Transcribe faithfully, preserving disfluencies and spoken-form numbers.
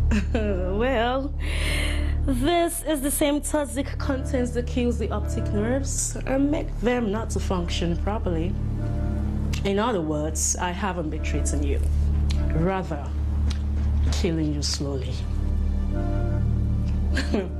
Well, this is the same toxic contents that kills the optic nerves and make them not to function properly. In other words, I haven't been treating you, rather killing you slowly.